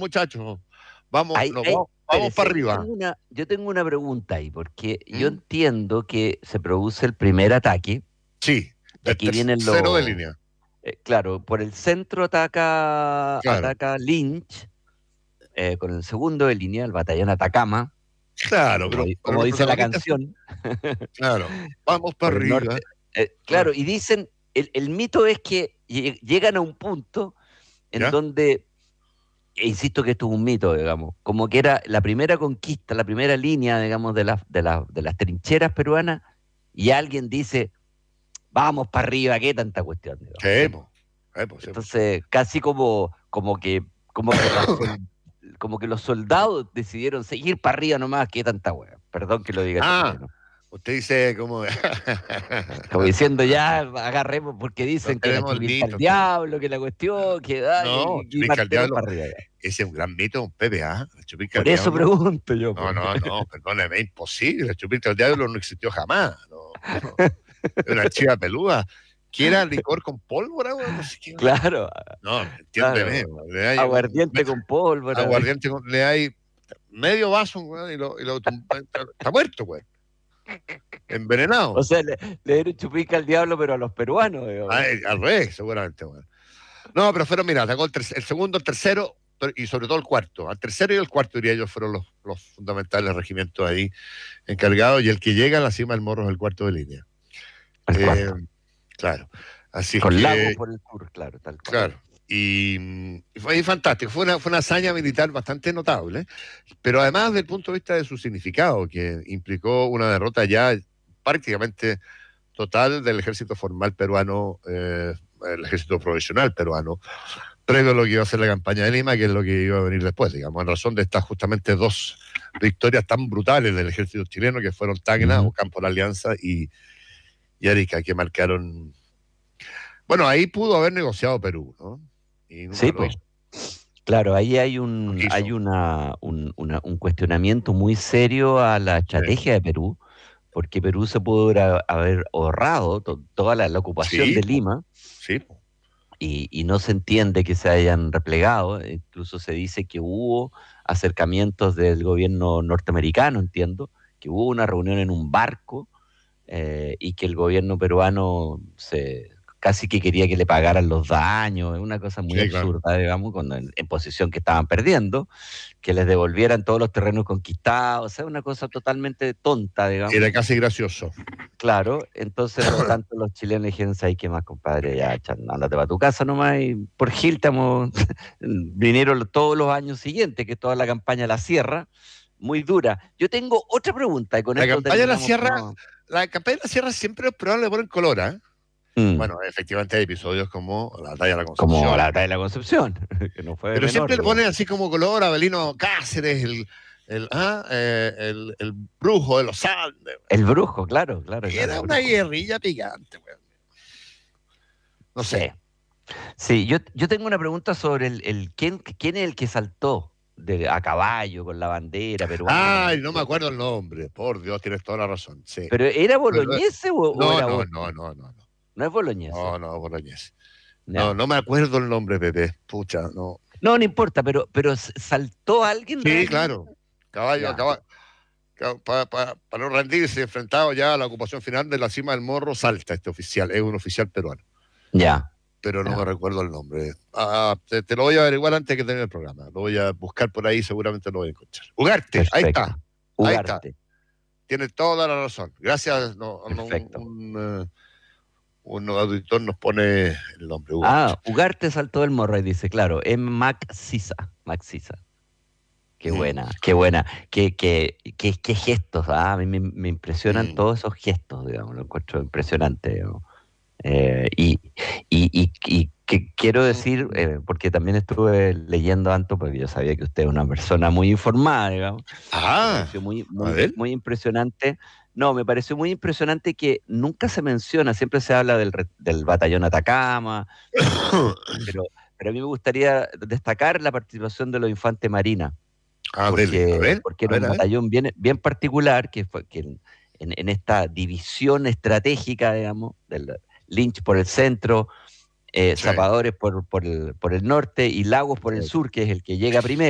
muchachos. Vamos, vamos Espérese, para arriba. yo tengo una pregunta ahí, porque yo ¿Mm? entiendo que se produce el primer ataque. Sí, Y del aquí vienen tercero de los... línea. claro, por el centro Claro, ataca Lynch, con el segundo de línea, el batallón Atacama, claro, pero como los dice la protagonistas son, canción. claro, vamos para Por el arriba. norte. Ah, Claro, y dicen, el mito es que llegan a un punto en ¿ya? donde, e insisto que esto es un mito, digamos, como que era la primera conquista, la primera línea, digamos, de las trincheras peruanas, y alguien dice, vamos para arriba, qué tanta cuestión, digamos. Sí, pues, sí, pues. Entonces, casi como que los soldados decidieron seguir para arriba nomás, qué tanta wea. Perdón que lo diga así, Ah, ¿no? usted dice como... Como diciendo ya, agarremos, porque No dicen que la tenemos chupinca al listo. diablo, que la cuestión, que No, y Chupinca al partieron diablo. para arriba ya. Ese es un gran mito, un PBA. La Chupinca al Por eso diablo. pregunto yo, No, pues. no, perdóneme, es imposible. La Chupinca al diablo no existió jamás. No. Es una chiva peluda. ¿Qué era licor con pólvora? Güey? No sé qué. Claro, No, entiéndeme. claro. Le hay Aguardiente con pólvora. aguardiente, le hay medio vaso, güey, está muerto, güey. O Envenenado. sea, le dieron chupinca al diablo, pero a los peruanos, digamos. Al revés, seguramente, güey. No, pero fueron, mira, sacó el segundo, el tercero y sobre todo el cuarto. Al tercero y el cuarto, diría yo, fueron los fundamentales regimientos ahí encargados. Y el que llega a la cima del morro es el cuarto de línea. El Eh, cuarto. claro. Así es Con Lagos que, por el sur, claro, tal cual. claro. Y fue fantástico. Fue una hazaña militar bastante notable. Pero además, desde el punto de vista de su significado, que implicó una derrota ya prácticamente total del ejército formal peruano, el ejército profesional peruano, previo a lo que iba a ser la campaña de Lima, que es lo que iba a venir después, digamos, en razón de estas justamente dos victorias tan brutales del ejército chileno, que fueron Tacna, o Campo de la Alianza, y Arica, que marcaron... Bueno, ahí pudo haber negociado Perú, ¿no? Y nunca Sí, lo pues. hizo. Claro, ahí No quiso. hay un cuestionamiento muy serio a la Sí. estrategia de Perú, porque Perú se pudo haber ahorrado toda la ocupación Sí, de Lima, sí. y no se entiende que se hayan replegado. Incluso se dice que hubo acercamientos del gobierno norteamericano, entiendo, que hubo una reunión en un barco, y que el gobierno peruano casi que quería que le pagaran los daños. Es una cosa muy Sí, claro. absurda, digamos, cuando en posición que estaban perdiendo, que les devolvieran todos los terrenos conquistados. O sea, una cosa totalmente tonta, digamos. Era casi gracioso. Claro, entonces por lo tanto los chilenos dijeron, ¿sabes qué más, compadre? Ya, ándate para tu casa nomás, y por Gil vinieron todos los años siguientes, que toda la campaña de la sierra, muy dura. Yo tengo otra pregunta, y con La esto campaña de la terminamos. Sierra, No. la campaña de la Sierra siempre los peruanos le ponen color, ¿eh? Mm. Bueno, efectivamente hay episodios como la batalla de la Como Concepción, la batalla de la Concepción, que no fue pero menor, siempre le digamos. ponen así como color Abelino Cáceres, el brujo de los Andes. El brujo, claro, claro, claro, Era el una brujo. guerrilla picante, güey. No Sí. sé. Sí, yo tengo una pregunta sobre quién es el que saltó a caballo con la bandera peruana. Ay, no me acuerdo el nombre. Por Dios, tienes toda la razón. Sí. ¿Pero era boloñese o No, era no, otro? no, no, no, no. No es boloñese. No, Boloñés. No, Ya. no me acuerdo el nombre, Pepe. Pucha, no. No, no importa, pero ¿saltó alguien Sí, realmente? claro. Caballo, Ya, caballo. Para no rendirse, enfrentado ya a la ocupación final de la cima del Morro, salta este oficial, es un oficial peruano, ya, pero no me ya. recuerdo el nombre. Te lo voy a averiguar antes que tener el programa, lo voy a buscar por ahí, seguramente lo voy a encontrar. Ugarte, Perfecto. ahí está, Ugarte. tiene toda la razón. Gracias, Perfecto. un auditor nos pone el nombre, Ugarte. Ah, Ugarte saltó del morro y dice, claro, es Max Sisa. Max Sisa. Qué Mm, buena, qué buena. Qué gestos, ¿ah? A mí me impresionan mm, todos esos gestos, digamos, lo encuentro impresionante, digamos. Y que quiero decir, mm. porque también estuve leyendo antes, porque yo sabía que usted es una persona muy informada, digamos. Me Ah, pareció muy, a muy, ver. muy impresionante. No, me pareció muy impresionante que nunca se menciona, siempre se habla del batallón Atacama, pero, pero a mí me gustaría destacar la participación de los infantes Marina, Dele, porque era un a ver. batallón bien particular, que fue que en esta división estratégica, digamos, del Lynch por el centro, Sí. Zapadores por el norte y Lagos por el sur, que es el que llega primero.